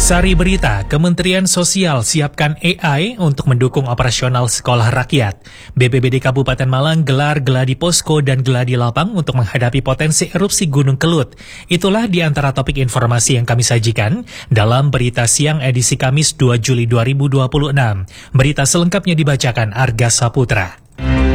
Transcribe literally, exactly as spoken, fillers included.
Sari berita, Kementerian Sosial siapkan A I untuk mendukung operasional sekolah rakyat. B P B D Kabupaten Malang gelar geladi posko dan geladi lapang untuk menghadapi potensi erupsi Gunung Kelut. Itulah di antara topik informasi yang kami sajikan dalam Berita Siang edisi Kamis dua Juli dua ribu dua puluh enam. Berita selengkapnya dibacakan Arga Saputra.